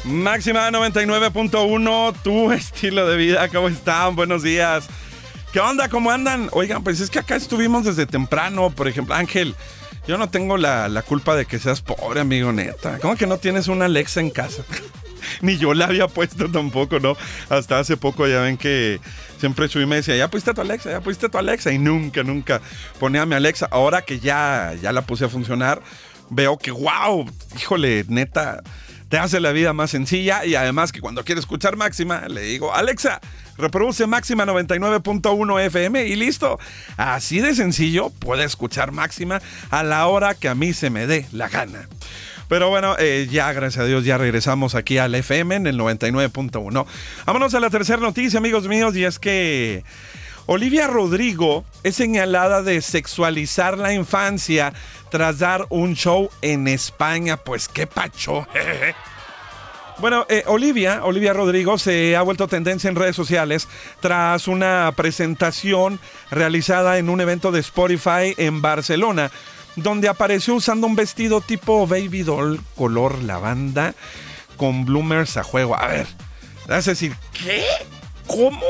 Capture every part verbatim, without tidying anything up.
Máxima noventa y nueve punto uno, tu estilo de vida. ¿Cómo están? Buenos días. ¿Qué onda? ¿Cómo andan? Oigan, pues es que acá estuvimos desde temprano. Por ejemplo, Ángel, yo no tengo la, la culpa de que seas pobre, amigo, neta. ¿Cómo que no tienes una Alexa en casa? Ni yo la había puesto tampoco, ¿no? Hasta hace poco ya ven que siempre Chuy me decía, ya pusiste tu Alexa, ya pusiste tu Alexa. Y nunca, nunca ponía mi Alexa. Ahora que ya, ya la puse a funcionar, veo que, wow, híjole, neta, te hace la vida más sencilla. Y además que cuando quiero escuchar Máxima, le digo, Alexa, reproduce Máxima noventa y nueve punto uno F M y listo. Así de sencillo, puede escuchar Máxima a la hora que a mí se me dé la gana. Pero bueno, eh, ya gracias a Dios ya regresamos aquí al F M en el noventa y nueve punto uno. Vámonos a la tercera noticia, amigos míos, y es que Olivia Rodrigo es señalada de sexualizar la infancia tras dar un show en España. Pues qué pacho. Bueno, eh, Olivia, Olivia Rodrigo se ha vuelto tendencia en redes sociales tras una presentación realizada en un evento de Spotify en Barcelona, donde apareció usando un vestido tipo baby doll color lavanda con bloomers a juego. A ver, vas a decir, ¿qué? ¿Cómo?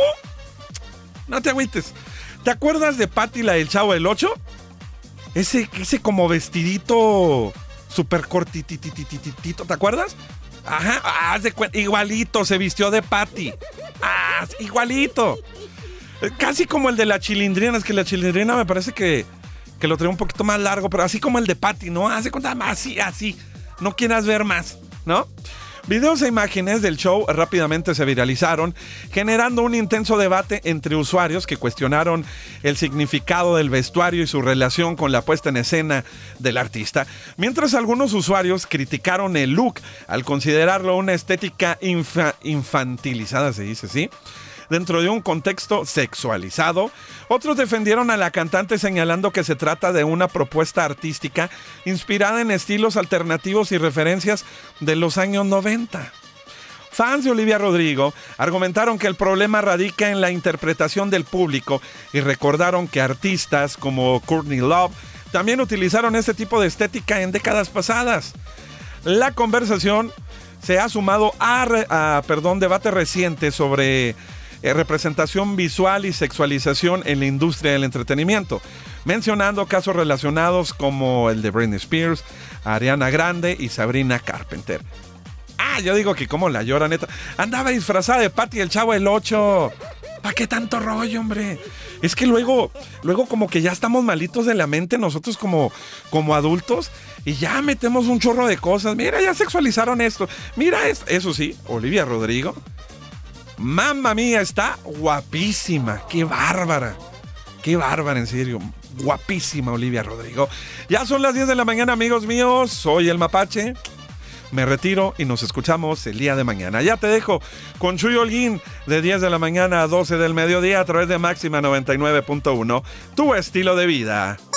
No te agüites. ¿Te acuerdas de Patty, la del Chavo del ocho? Ese, ese como vestidito súper cortititititito, ¿te acuerdas? Ajá, haz de cuenta, igualito se vistió de Patty. Ah, igualito. Casi como el de la Chilindrina, es que la Chilindrina me parece que que lo trae un poquito más largo, pero así como el de Patty, ¿no? Hace cuenta, así, así. No quieras ver más, ¿no? Videos e imágenes del show rápidamente se viralizaron, generando un intenso debate entre usuarios que cuestionaron el significado del vestuario y su relación con la puesta en escena del artista, mientras algunos usuarios criticaron el look al considerarlo una estética infa- infantilizada, se dice así, dentro de un contexto sexualizado. Otros defendieron a la cantante señalando que se trata de una propuesta artística inspirada en estilos alternativos y referencias de los años noventa. Fans de Olivia Rodrigo argumentaron que el problema radica en la interpretación del público y recordaron que artistas como Courtney Love también utilizaron este tipo de estética en décadas pasadas. La conversación se ha sumado a, a perdón, debate reciente sobre Eh, representación visual y sexualización en la industria del entretenimiento, mencionando casos relacionados como el de Britney Spears, Ariana Grande y Sabrina Carpenter. Ah, yo digo que como la llora, neta. Andaba disfrazada de Patty el Chavo del ocho. ¿Para qué tanto rollo, hombre? Es que luego, luego como que ya estamos malitos de la mente nosotros como, como adultos y ya metemos un chorro de cosas. Mira, ya sexualizaron esto. Mira esto. Eso sí, Olivia Rodrigo, mamma mía, está guapísima. Qué bárbara. Qué bárbara, en serio. Guapísima Olivia Rodrigo. Ya son las diez de la mañana, amigos míos. Soy el Mapache. Me retiro y nos escuchamos el día de mañana. Ya te dejo con Chuy Holguín de diez de la mañana a doce del mediodía a través de Máxima noventa y nueve punto uno. Tu estilo de vida.